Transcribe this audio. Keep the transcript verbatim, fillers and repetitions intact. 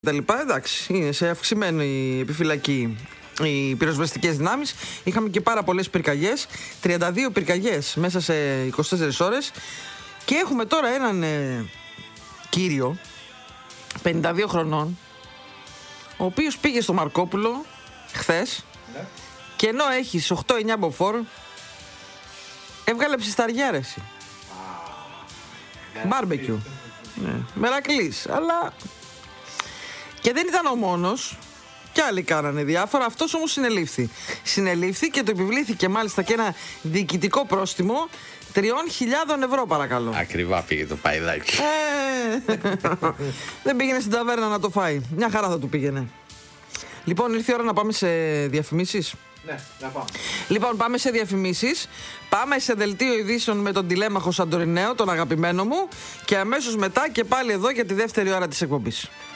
Τα λοιπά, εντάξει, είναι σε αυξημένη επιφυλακή οι πυροσβεστικές δυνάμεις. Είχαμε και πάρα πολλές πυρκαγιές, τριάντα δύο πυρκαγιές μέσα σε είκοσι τέσσερις ώρες. Και έχουμε τώρα έναν ε, κύριο πενήντα δύο χρονών, ο οποίος πήγε στο Μαρκόπουλο χθες, ναι. Και ενώ έχει οκτώ εννιά μποφόρ, έβγαλε ψισταριά, ρε εσύ. Μπάρμπεκιου. Ναι. Μερακλής, αλλά... Και δεν ήταν ο μόνος, κι άλλοι κάνανε διάφορα. Αυτός όμως συνελήφθη. Συνελήφθη και το επιβλήθηκε μάλιστα και ένα διοικητικό πρόστιμο τριών χιλιάδων ευρώ, παρακαλώ. Ακριβά πήγε το παϊδάκι. Ε, δεν πήγαινε στην ταβέρνα να το φάει. Μια χαρά θα του πήγαινε. Λοιπόν, ήρθε η ώρα να πάμε σε διαφημίσεις. Ναι, να πάμε. Λοιπόν, πάμε σε διαφημίσεις. Πάμε σε δελτίο ειδήσεων με τον τηλέμαχο Σαντορινέο, τον αγαπημένο μου. Και αμέσως μετά και πάλι εδώ για τη δεύτερη ώρα της εκπομπής.